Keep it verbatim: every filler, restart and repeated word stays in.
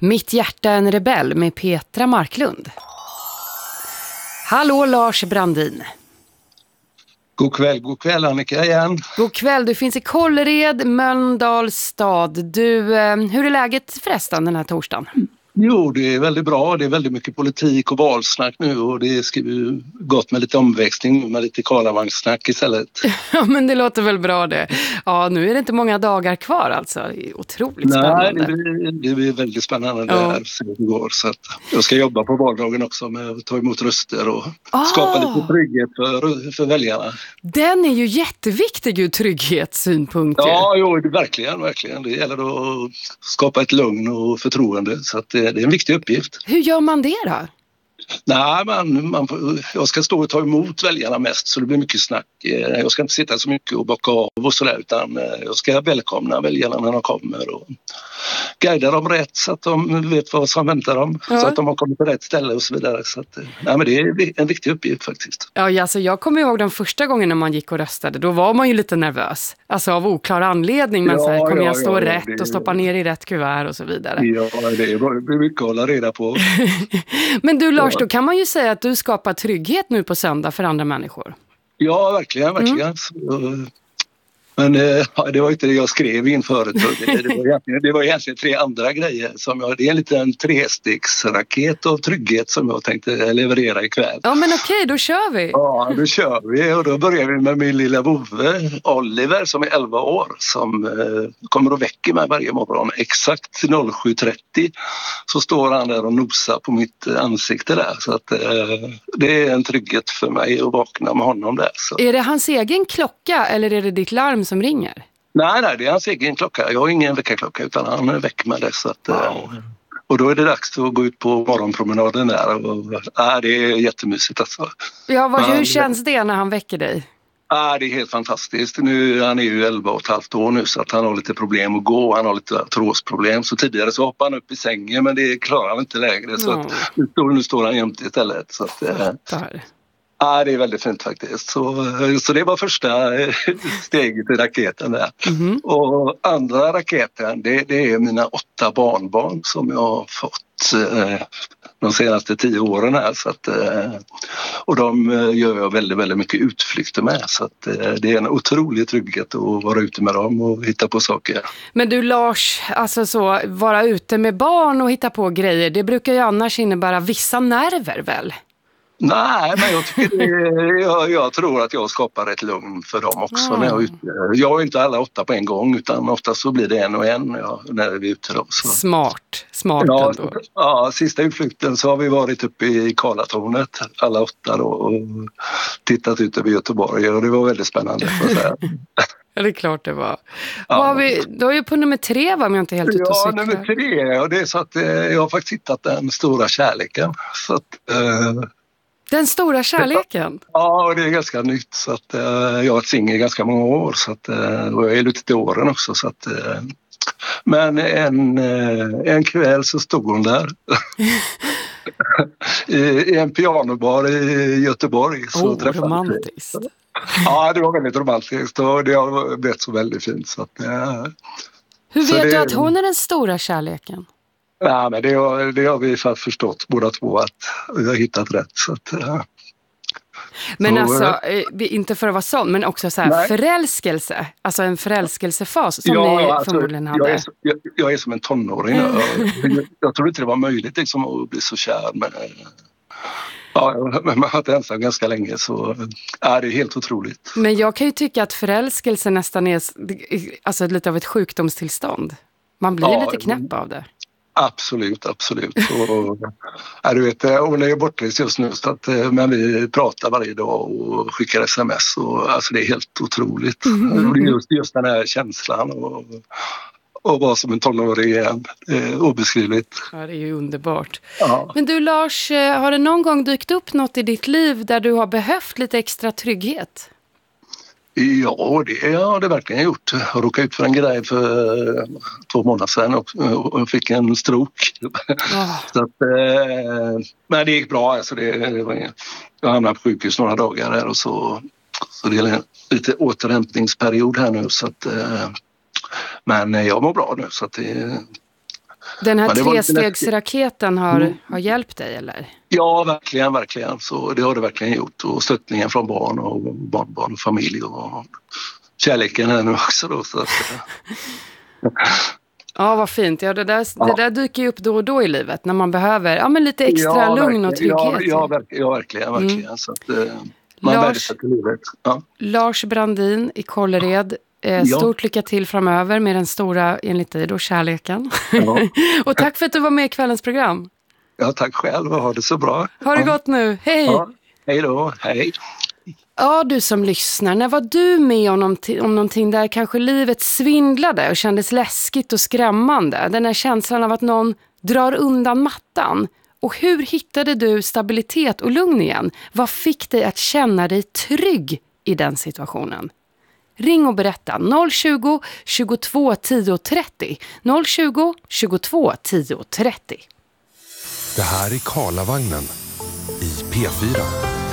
Mitt hjärta en rebell med Petra Marklund. Hallå Lars Brandin. God kväll, god kväll Annika igen. God kväll, du finns i Kållered, Mölndals stad. Du, eh, hur är läget förresten den här torsdagen? Jo, det är väldigt bra. Det är väldigt mycket politik och valsnack nu och det ska ju gott med lite omväxling med lite Karlavagnsnack istället. Ja, men det låter väl bra det. Ja, nu är det inte många dagar kvar alltså. Det är otroligt spännande. Nej, det blir, det blir väldigt spännande ja. det här så det går. Så att jag ska jobba på valdagen också med att ta emot röster och ah. skapa lite trygghet för, för väljarna. Den är ju jätteviktig ur trygghetssynpunkt. Ja, jo, verkligen, verkligen. Det gäller att skapa ett lugn och förtroende så att det, det är en viktig uppgift. Hur gör man det då? Nej, man, man, jag ska stå och ta emot väljarna mest så det blir mycket snack. Jag ska inte sitta så mycket och bocka av och sådär utan jag ska välkomna väljarna när de kommer och guida dem rätt så att de vet vad som väntar dem. Ja. Så att de har kommit på rätt ställe och så vidare. Så att, nej, men det är en viktig uppgift faktiskt. Ja, alltså jag kommer ihåg den första gången när man gick och röstade. Då var man ju lite nervös. Alltså av oklar anledning. Men ja, så här, kommer ja, jag stå ja, rätt det, och stoppa ner i rätt kuvert och så vidare. Ja, det är mycket att hålla reda på. Men du Lars, då kan man ju säga att du skapar trygghet nu på söndag för andra människor. Ja, verkligen, verkligen. Mm. Men eh, det var inte det jag skrev inför. Det, det, var egentligen, det var egentligen tre andra grejer. Som jag, det är en liten trestegsraket av trygghet som jag tänkte leverera ikväll. Ja, men okej, då kör vi. Ja, då kör vi. Och då börjar vi med min lilla vovve, Oliver, som är elva år. Som eh, kommer och väcker mig varje morgon. Exakt sju trettio så står han där och nosar på mitt ansikte där. Så att, eh, det är en trygghet för mig att vakna med honom där. Så. Är det hans egen klocka eller är det ditt larm som ringer? Nej, nej, det är hans egen klocka. Jag har ingen väckarklocka utan han väcker med det. Så att, wow. Och då är det dags att gå ut på morgonpromenaden där. Och, äh, det är jättemysigt alltså. Ja, vad, hur känns det när han väcker dig? Ja, det är helt fantastiskt. Nu, han är ju elva och ett halvt år nu så att han har lite problem att gå. Han har lite artrosproblem. Så tidigare så hoppade han upp i sängen men det klarar han inte längre. Så att, nu, står, nu står han jämt istället. Så att, äh, ja, det är väldigt fint faktiskt. Så, så det var första steget i raketen där. Mm-hmm. Och andra raketen, det, det är mina åtta barnbarn som jag har fått eh, de senaste tio åren här. Så att, eh, och de gör jag väldigt, väldigt mycket utflykter med. Så att, eh, det är en otrolig trygghet att vara ute med dem och hitta på saker. Men du Lars, alltså så, vara ute med barn och hitta på grejer, det brukar ju annars innebära vissa nerver väl? Nej, men jag, tycker det, jag, jag tror att jag skapar ett lugn för dem också. Mm. När jag, är ute. Jag har inte alla åtta på en gång utan ofta så blir det en och en ja, när vi är ute. Då, så. Smart, smart ja, ändå. Ja, sista utflykten så har vi varit uppe i Karlatornet, alla åtta då, och tittat ut över Göteborg och det var väldigt spännande för att säga. Ja, det är klart det var. Ja. Var vi, då är ju på nummer tre var man inte helt ute och Ja, cyklar. nummer tre och det är så att eh, jag har faktiskt hittat den stora kärleken. Så att... Eh, Den stora kärleken? Ja, och det är ganska nytt. Så att, uh, jag har varit singel ganska många år så att, uh, och jag är lite till åren också. Så att, uh, men en, uh, en kväll så stod hon där I, i en pianobar i Göteborg. Så oh, romantiskt. Ja, det var väldigt romantiskt och det har blivit så väldigt fint. Så att, uh, Hur vet det, du att hon är den stora kärleken? Ja, men det har, det har vi förstått båda två att vi har hittat rätt. Så att, ja. Men så, alltså, inte för att vara sån, men också så här nej. förälskelse. Alltså en förälskelsefas som ja, ni alltså, förmodligen hade. Jag är, jag, jag är som en tonåring. jag, jag, jag tror inte det var möjligt liksom, att bli så kär. Men, ja, man har varit ensam ganska länge så är det helt otroligt. Men jag kan ju tycka att förälskelse nästan är alltså, lite av ett sjukdomstillstånd. Man blir ja, lite knäpp av det. Absolut, absolut. Och, ja, du vet, hon är ju bortrest just nu så att, men vi pratar varje dag och skickar sms och alltså det är helt otroligt. Mm. Och det är just, just den här känslan och, och vara som en tonåring igen. Eh, obeskrivligt. Ja, det är ju underbart. Ja. Men du Lars, har det någon gång dykt upp något i ditt liv där du har behövt lite extra trygghet? Ja, det har det verkligen gjort. Jag råkade ut för en grej för två månader sedan och, och fick en stroke. Oh. Så att, eh, men det gick bra. Alltså det, det var, jag hamnade på sjukhus några dagar där och så, så det är en lite återhämtningsperiod här nu. Så att, eh, men jag mår bra nu så att det, Den här trestegsraketen har, mm. har hjälpt dig, eller? Ja, verkligen, verkligen. Så det har det verkligen gjort. Och stöttningen från barn och barnbarn och familj och kärleken här nu också då. Så att, ja, vad fint. Ja, det, där, ja. det där dyker ju upp då och då i livet när man behöver ja, men lite extra ja, lugn och trygghet. Ja, ja, verkligen, ja verkligen. verkligen. Mm. Så att, eh, man Lars, livet. Ja. Lars Brandin i Kållered. Eh, stort ja. lycka till framöver med den stora, enligt dig då, kärleken. Ja. Och tack för att du var med i kvällens program. Ja, tack själv. Ha det så bra. Ha det ja. gott nu. Hej! Ja. Hej då. Hej. Ja, du som lyssnar, när var du med om någonting, om någonting där kanske livet svindlade och kändes läskigt och skrämmande? Den här känslan av att någon drar undan mattan. Och hur hittade du stabilitet och lugn igen? Vad fick dig att känna dig trygg i den situationen? Ring och berätta noll tjugo, tjugotvå, tio, trettio. noll tjugo, tjugotvå, tio, trettio. Det här är Karlavagnen i P fyra.